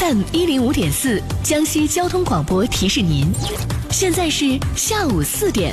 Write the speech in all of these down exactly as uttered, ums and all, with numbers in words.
M 一零五点四，江西交通广播提示您，现在是下午四点。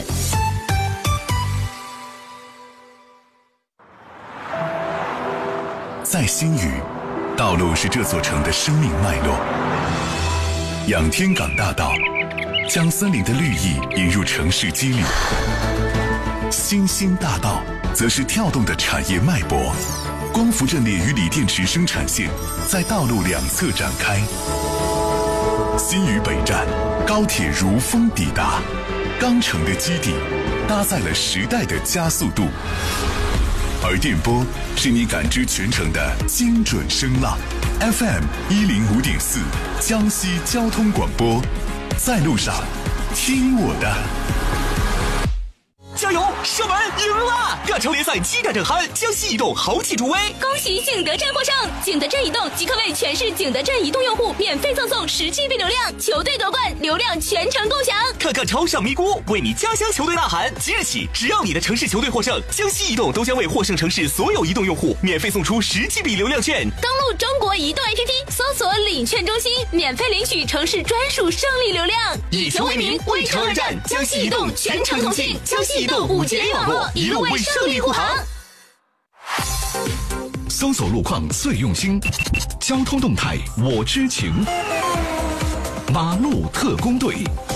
在新余，道路是这座城的生命脉络。仰天港大道将森林的绿意引入城市肌理，新兴大道则是跳动的产业脉搏。光伏阵列与锂电池生产线在道路两侧展开。新余北站，高铁如风抵达，钢城的基地搭载了时代的加速度。而电波是你感知全城的精准声浪 ，F M 一零五点四，江西交通广播，在路上听我的。 加油！射门赢了！亚超联赛七战正酣，江西移动豪气助威！ 恭喜景德镇获胜！景德镇移动即刻为全市景德镇移动用户免费赠送十 G B 流量，球队夺冠，流量全程共享。 看看超上咪咕，为你家乡球队呐喊！即日起，只要你的城市球队获胜，江西移动都将为获胜城市所有移动用户免费送出十 G B 流量券。 登录中国移动 A P P， 搜索领券中心，免费领取城市专属胜利流量。 以球为名，为城而战，江西移动全程同信，江西移动五 G 网络，一路为胜利护航。 搜索路况最用心，交通动态我知情。马路特工队。